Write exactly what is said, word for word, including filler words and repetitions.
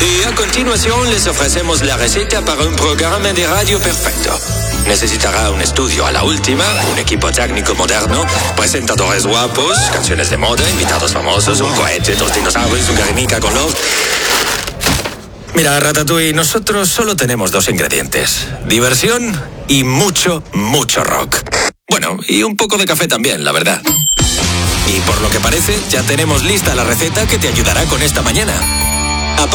Y a continuación les ofrecemos la receta para un programa de radio perfecto. Necesitará un estudio a la última, un equipo técnico moderno, presentadores guapos, canciones de moda, invitados famosos, un cohete, dos dinosaurios, un Guernica con love. Mira, Ratatouille, nosotros solo tenemos dos ingredientes: diversión y mucho, mucho rock. Bueno, y un poco de café también, la verdad. Y por lo que parece, ya tenemos lista la receta que te ayudará con esta mañana.